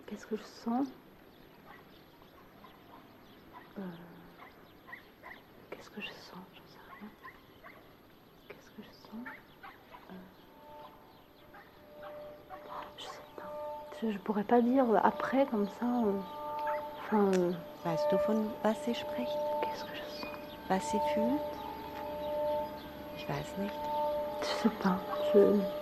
Qu'est-ce que je sens? Qu'est-ce que je sens? J'en sais rien. Qu'est-ce que je sens? Je sais pas. Je pourrais pas dire après comme ça. Weißt du, von was sie spricht? Qu'est-ce que je sens? Was sie fühlt? Ich weiß nicht. Je sais pas.